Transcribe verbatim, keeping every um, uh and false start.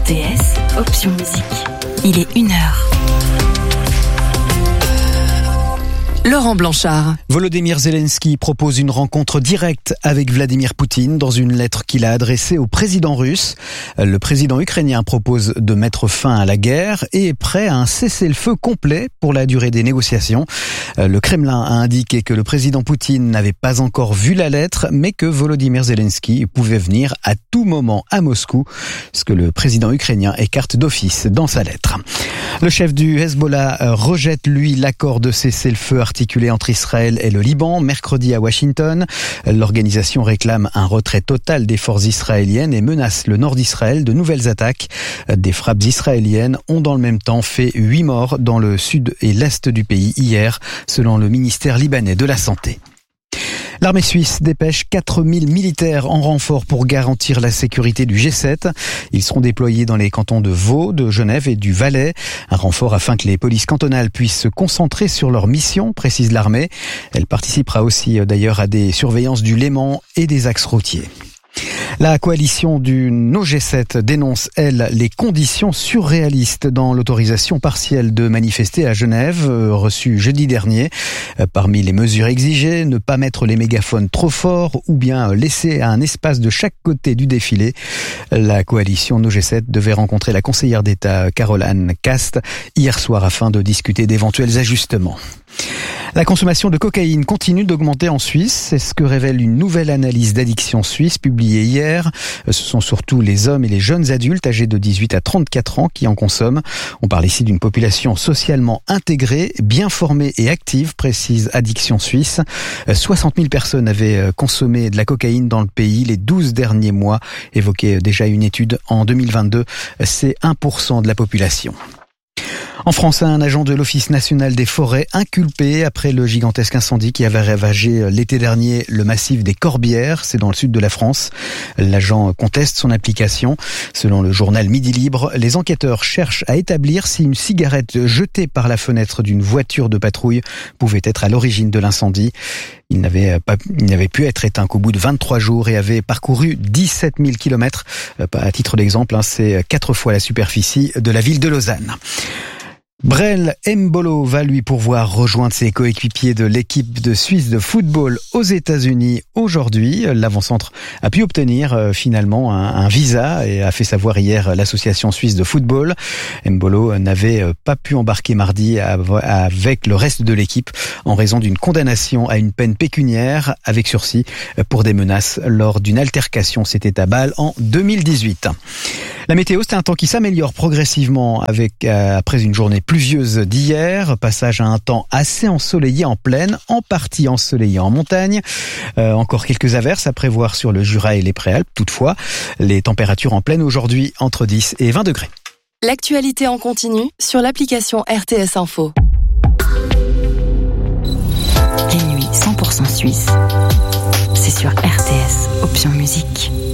T S, option musique. Il est une heure. Laurent Blanchard. Volodymyr Zelensky propose une rencontre directe avec Vladimir Poutine dans une lettre qu'il a adressée au président russe. Le président ukrainien propose de mettre fin à la guerre et est prêt à un cessez-le-feu complet pour la durée des négociations. Le Kremlin a indiqué que le président Poutine n'avait pas encore vu la lettre, mais que Volodymyr Zelensky pouvait venir à tout moment à Moscou, ce que le président ukrainien écarte d'office dans sa lettre. Le chef du Hezbollah rejette, lui, l'accord de cessez-le-feu articulé entre Israël et le Liban, mercredi à Washington. L'organisation réclame un retrait total des forces israéliennes et menace le nord d'Israël de nouvelles attaques. Des frappes israéliennes ont dans le même temps fait huit morts dans le sud et l'est du pays hier, selon le ministère libanais de la Santé. L'armée suisse dépêche quatre mille militaires en renfort pour garantir la sécurité du G sept. Ils seront déployés dans les cantons de Vaud, de Genève et du Valais. Un renfort afin que les polices cantonales puissent se concentrer sur leur mission, précise l'armée. Elle participera aussi d'ailleurs à des surveillances du Léman et des axes routiers. La coalition du No G sept dénonce, elle, les conditions surréalistes dans l'autorisation partielle de manifester à Genève, reçue jeudi dernier. Parmi les mesures exigées, ne pas mettre les mégaphones trop forts ou bien laisser un espace de chaque côté du défilé. La coalition No G sept devait rencontrer la conseillère d'État Caroline Cast hier soir afin de discuter d'éventuels ajustements. La consommation de cocaïne continue d'augmenter en Suisse. C'est ce que révèle une nouvelle analyse d'addiction suisse publiée hier. Ce sont surtout les hommes et les jeunes adultes âgés de dix-huit à trente-quatre ans qui en consomment. On parle ici d'une population socialement intégrée, bien formée et active, précise Addiction Suisse. soixante mille personnes avaient consommé de la cocaïne dans le pays les douze derniers mois, évoquait déjà une étude en deux mille vingt-deux. C'est un pour cent de la population. En France, un agent de l'Office national des forêts inculpé après le gigantesque incendie qui avait ravagé l'été dernier le massif des Corbières, c'est dans le sud de la France. L'agent conteste son application. Selon le journal Midi Libre, les enquêteurs cherchent à établir si une cigarette jetée par la fenêtre d'une voiture de patrouille pouvait être à l'origine de l'incendie. Il n'avait pas, il n'avait pu être éteint qu'au bout de vingt-trois jours et avait parcouru dix-sept mille kilomètres. À titre d'exemple, c'est quatre fois la superficie de la ville de Lausanne. Brel Embolo va lui pourvoir rejoindre ses coéquipiers de l'équipe de Suisse de football aux États-Unis aujourd'hui. L'avant-centre a pu obtenir euh, finalement un, un visa et a fait savoir hier l'association suisse de football. Embolo n'avait euh, pas pu embarquer mardi av- avec le reste de l'équipe en raison d'une condamnation à une peine pécuniaire avec sursis pour des menaces lors d'une altercation. C'était à Bâle en deux mille dix-huit. La météo, c'est un temps qui s'améliore progressivement avec euh, après une journée pluvieuse d'hier, passage à un temps assez ensoleillé en plaine, en partie ensoleillé en montagne. Euh, encore quelques averses à prévoir sur le Jura et les Préalpes. Toutefois, les températures en plaine aujourd'hui entre dix et vingt degrés. L'actualité en continu sur l'application R T S Info. Les nuits cent pour cent suisse, c'est sur R T S, option musique.